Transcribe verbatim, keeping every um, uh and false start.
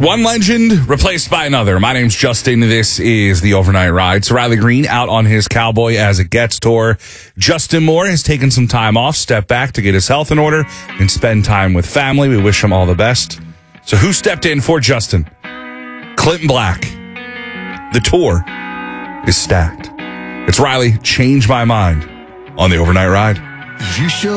One legend replaced by another. My name's Justin. This is the Overnight Ride. So Riley Green out on his Cowboy as It Gets tour. Justin Moore has taken some time off, stepped back to get his health in order and spend time with family. We wish him all the best. So who stepped in for Justin? Clinton Black. The tour is stacked. It's Riley, Change My Mind on the Overnight Ride. You show